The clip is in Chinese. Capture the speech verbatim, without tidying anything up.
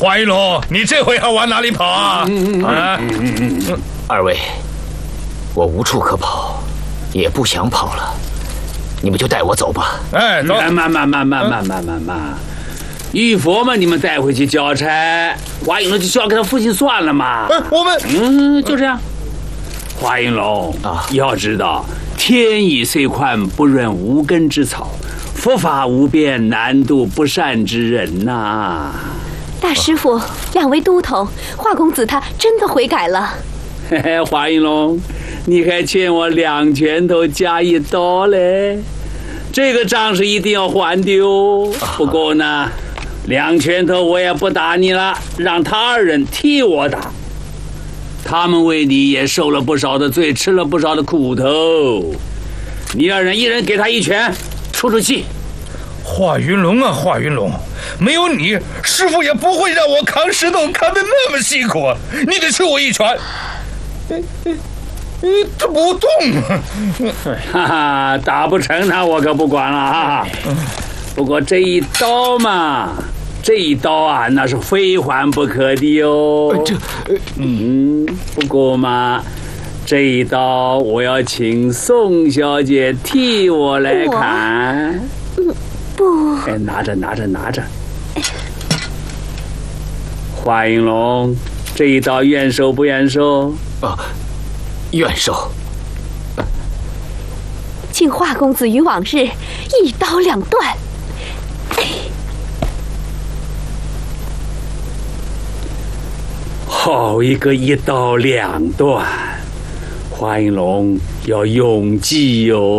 华云龙，你这回要往哪里跑啊？啊！ 二位，我无处可跑，也不想跑了，你们就带我走吧。 哎，走！ 慢慢慢慢慢慢慢慢慢，玉佛嘛，你们带回去交差，华云龙就交给他父亲算了嘛。 哎，我们嗯，就这样。华云龙啊，要知道，天意虽宽，不润无根之草。佛法无边，难渡不善之人呐、啊！ 大师傅，两位都头，华公子他真的悔改了。 嘿嘿，华云龙，你还欠我两拳头加一刀嘞，这个账是一定要还的哦。不过呢，两拳头我也不打你了，让他二人替我打。他们为你也受了不少的罪，吃了不少的苦头。你二人一人给他一拳。出出气， 华云龙啊，华云龙，没有你，师傅也不会让我扛石头扛得那么辛苦。你得抽我一拳。你他不动， 哈哈，打不成那我可不管了啊。不过这一刀嘛，这一刀啊，那是非还不可的哦。这，嗯，不过嘛。这一刀我要请宋小姐替我来砍。 嗯，不。 哎，拿着拿着拿着。华云龙，这一刀愿收不愿收？ 啊，愿收。 请华公子于往日一刀两断。 好一个一刀两断！华云龙要永记哟。